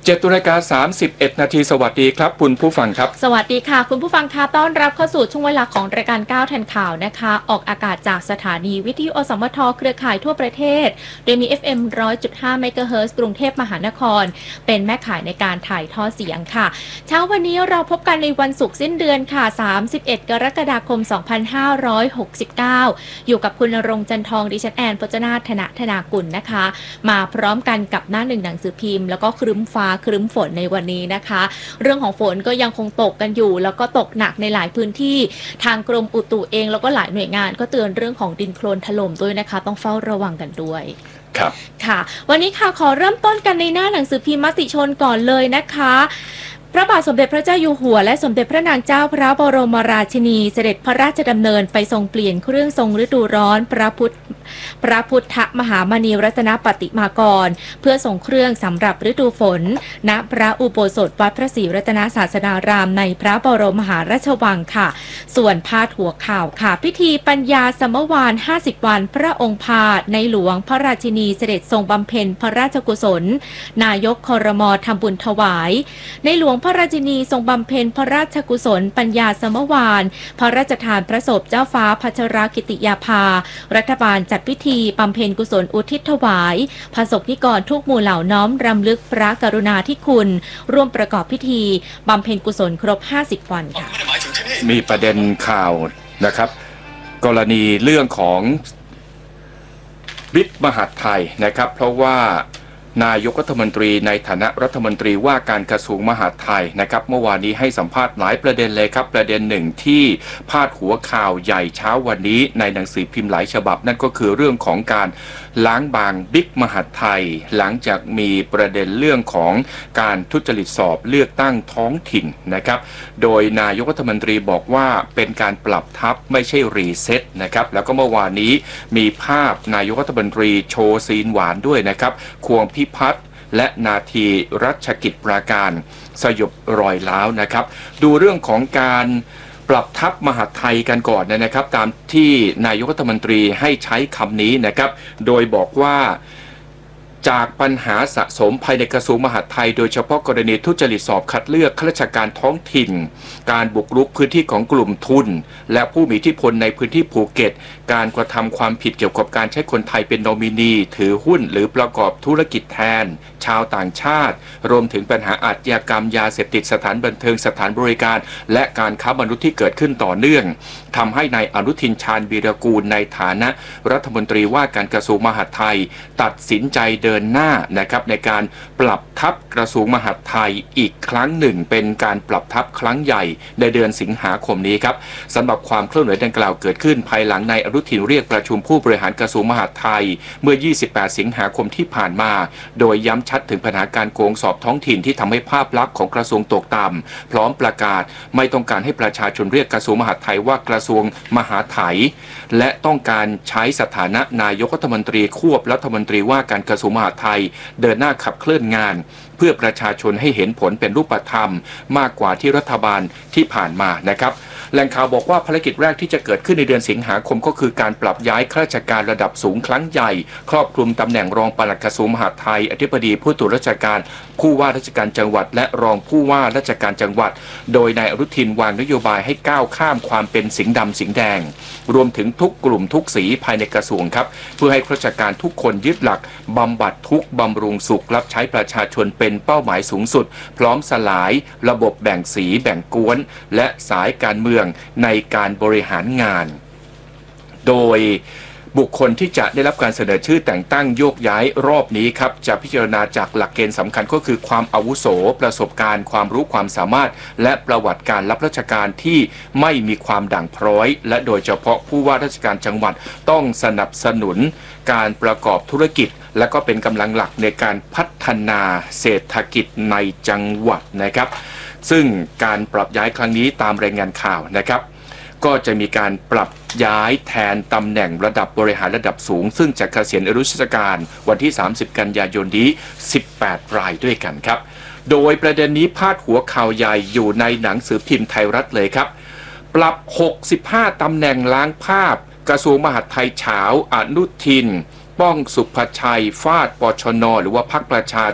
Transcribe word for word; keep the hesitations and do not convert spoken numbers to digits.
เจ็ดนาฬิกาสามสิบเอ็ดนาทีสวัสดีครับคุณผู้ฟังครับสวัสดีค่ะคุณผู้ฟังค่ะต้อนรับเข้าสู่ช่วงเวลาของรายการก้าวทันข่าวนะคะออกอากาศจากสถานีวิทยุอสมทเครือข่ายทั่วประเทศโดยมี เอฟ เอ็ม หนึ่งร้อยจุดห้า เมกะเฮิรตซ์กรุงเทพมหานครเป็นแม่ข่ายในการถ่ายทอดเสียงค่ะเช้าวันนี้เราพบกันในวันศุกร์สิ้นเดือนค่ะสามสิบเอ็ดกรกฎาคมสองพันห้าร้อยหกสิบเก้าอยู่กับคุณณรงค์จันทองดิฉันแอนพจนาถธนธนากุลนะคะมาพร้อมกันกับหน้าหนึ่งหนังสือพิมพ์แล้วก็ครึ้มฟ้าครึ้มฝนในวันนี้นะคะเรื่องของฝนก็ยังคงตกกันอยู่แล้วก็ตกหนักในหลายพื้นที่ทางกรมอุตุเองแล้วก็หลายหน่วยงานก็เตือนเรื่องของดินโคลนถล่มด้วยนะคะต้องเฝ้าระวังกันด้วยครับค่ะวันนี้ค่ะขอเริ่มต้นกันในหน้าหนังสือพิมพ์มติชนก่อนเลยนะคะพระบาทสมเด็จพระเจ้าอยู่หัวและสมเด็จพระนางเจ้าพระบรมราชินีเสด็จพระราชดำเนินไปทรงเปลี่ยนเครื่องทรงฤดูร้อนพระพุทธพระพุทธมหามณีรัตนปฏิมากรเพื่อส่งเครื่องสำหรับฤดูฝนณพระอุโบสถวัดพระศรีรัตนศาสดารามในพระบรมมหาราชวังค่ะส่วนพาดหัวข่าวค่ะพิธีปัญญาสมวานห้าสิบวันพระองค์พาในหลวงพระราชินีเสด็จทรงบำเพ็ญพระราชกุศลนายกครม.ทำบุญถวายในหลวงพระราชินีทรงบำเพ็ญพระราชกุศลปัญญาสมวานพระราชทานพระศพเจ้าฟ้าพัชรกิติยาภารัฐบาลจัดพิธีบำเพ็ญกุศลอุทิศถวายพระสงฆ์นิกรทุกหมู่เหล่าน้อมรำลึกพระกรุณาธิคุณร่วมประกอบพิธีบำเพ็ญกุศลครบห้าสิบวันค่ะมีประเด็นข่าวนะครับกรณีเรื่องของบิ๊กมหาดไทยนะครับเพราะว่านายกรัฐมนตรีในฐานะรัฐมนตรีว่าการกระทรวงมหาดไทยนะครับเมื่อวานนี้ให้สัมภาษณ์หลายประเด็นเลยครับประเด็นหนึ่งที่พาดหัวข่าวใหญ่เช้าวันนี้ในหนังสือพิมพ์หลายฉบับนั่นก็คือเรื่องของการล้างบางบิ๊กมหาดไทยหลังจากมีประเด็นเรื่องของการทุจริตสอบเลือกตั้งท้องถิ่นนะครับโดยนายกรัฐมนตรีบอกว่าเป็นการปรับทับไม่ใช่รีเซ็ตนะครับแล้วก็เมื่อวานนี้มีภาพนายกรัฐมนตรีโชว์ซีนหวานด้วยนะครับควงพิพัฒน์และนาทีรัชกิจปราการสยบรอยร้าวนะครับดูเรื่องของการปรับทับมหาดไทยกันก่อนนะครับตามที่นายกรัฐมนตรีให้ใช้คำนี้นะครับโดยบอกว่าจากปัญหาสะสมภายในกระทรวงมหาดไทยโดยเฉพาะกรณีทุจริตสอบคัดเลือกข้าราชการท้องถิ่นการบุกรุกพื้นที่ของกลุ่มทุนและผู้มีอิทธิพลในพื้นที่ภูเก็ตการกระทำความผิดเกี่ยวกับการใช้คนไทยเป็นโนมินีถือหุ้นหรือประกอบธุรกิจแทนชาวต่างชาติรวมถึงปัญหาอาชญากรรมยาเสพติดสถานบันเทิงสถานบริการและการค้ามนุษย์ที่เกิดขึ้นต่อเนื่องทำให้นายอนุทินชาญวีรกูลในฐานะรัฐมนตรีว่าการกระทรวงมหาดไทยตัดสินใจเดินหน้านะครับในการปรับทับกระทรวงมหาดไทยอีกครั้งหนึ่งเป็นการปรับทับครั้งใหญ่ในเดือนสิงหาคมนี้ครับสำหรับความเคลื่อนไหวดังกล่าวเกิดขึ้นภายหลังนายอนุทินเรียกประชุมผู้บริหารกระทรวงมหาดไทยเมื่อยี่สิบแปดสิงหาคมที่ผ่านมาโดยย้ำชัดถึงปัญหาการโกงสอบท้องถิ่นที่ทำให้ภาพลักษณ์ของกระทรวงตกต่ำพร้อมประกาศไม่ต้องการให้ประชาชนเรียกกระทรวงมหาดไทยว่ากระทรวงมหาดไทยและต้องการใช้สถานะนายกรัฐมนตรีควบรัฐมนตรีว่าการกระทรวงมหาดไทยเดินหน้าขับเคลื่อนงานเพื่อประชาชนให้เห็นผลเป็นรูปธรรมมากกว่าที่รัฐบาลที่ผ่านมานะครับแหล่งข่าวบอกว่าภารกิจแรกที่จะเกิดขึ้นในเดือนสิงหาคมก็คือการปรับย้ายข้าราชการระดับสูงครั้งใหญ่ครอบคลุมตำแหน่งรองปลัดกระทรวงมหาดไทยอธิบดีผู้ตรวจราชการผู้ว่าราชการจังหวัดและรองผู้ว่าราชการจังหวัดโดยนายอนุทินวางนโยบายให้ก้าวข้ามความเป็นสิงห์ดำสิงห์แดงรวมถึงทุกกลุ่มทุกสีภายในกระทรวงครับเพื่อให้ข้าราชการทุกคนยึดหลักบำบัดทุกข์บำรุงสุขรับใช้ประชาชนเป็นเป้าหมายสูงสุดพร้อมสลายระบบแบ่งสีแบ่งกวนและสายการเมืองในการบริหารงานโดยบุคคลที่จะได้รับการเสนอชื่อแต่งตั้งโยกย้ายรอบนี้ครับจะพิจารณาจากหลักเกณฑ์สำคัญก็คือความอาวุโสประสบการณ์ความรู้ความสามารถและประวัติการรับราชการที่ไม่มีความด่างพร้อยและโดยเฉพาะผู้ว่าราชการจังหวัดต้องสนับสนุนการประกอบธุรกิจและก็เป็นกำลังหลักในการพัฒนาเศรษฐกิจในจังหวัดนะครับซึ่งการปรับย้ายครั้งนี้ตามรายงานข่าวนะครับก็จะมีการปรับย้ายแทนตำแหน่งระดับบริหารระดับสูงซึ่งจะเกษียณอายุราชการวันที่สามสิบกันยายนนี้สิบแปดรายด้วยกันครับโดยประเด็นนี้พาดหัวข่าวใหญ่อยู่ในหนังสือพิมพ์ไทยรัฐเลยครับปรับหกสิบห้าตำแหน่งล้างภาพกระทรวงมหาดไทยเฉาอนุทิน ป้องสุภชัยฟาดปชนหรือว่าพรรคประชา